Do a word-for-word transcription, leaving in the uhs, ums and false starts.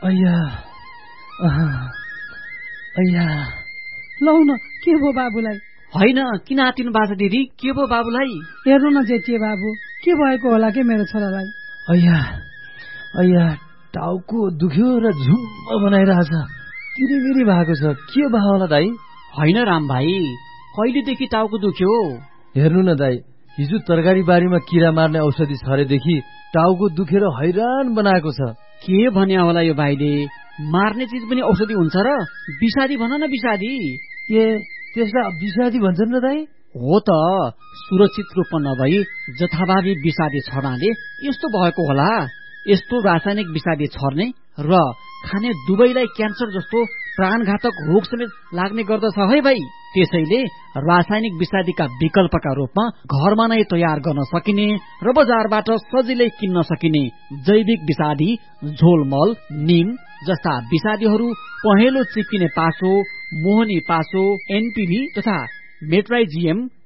अय्या अय्या लौ न के भो बाबुलाई? होइन किन आतिनु बाजा दिदी, के भो बाबुलाई? हेर्नु न जेठिए बाबु, के भएको होला के मेरो छोरालाई? अय्या अय्या टाउको दुख्यो र झुम्म बनाइरहेछ, किरिमिरी भएको छ, के भयो होला दाइ? होइन राम भाइ, कहिलेदेखि टाउको दुख्यो? हेर्नु न दाइ, हिजो तरकारी बारीमा किरा मार्ने औषधि छरेदेखि टाउको दुखेर हैरान बनाएको छ। के भन्या होला यो भाइले? मार्ने चिज पनि औषधि हुन्छ र? विषादी भन न, विषादी। ए त्यसलाई विषादी भन्छन् र दाइ? हो त, सुरक्षित रूपमा नभई जथाभावी विषादी छर्नाले यस्तो भएको होला। यस्तो रासायनिक विषादी छर्ने र खाने दुवैलाई क्यान्सर जस्तो प्राणघातक रोग समेत लाग्ने गर्दछ है भाइ। त्यसैले रासायनिक विषादीका विकल्पका रूपमा घरमा नै तयार गर्न सकिने र बजारबाट सजिलै किन्न सकिने जैविक विषादी झोलमल, निम जस्ता विषादीहरू पहेँलो चिप्पिने पासो, मोहनी पासो, एनपीभी तथा मेट्राइजियम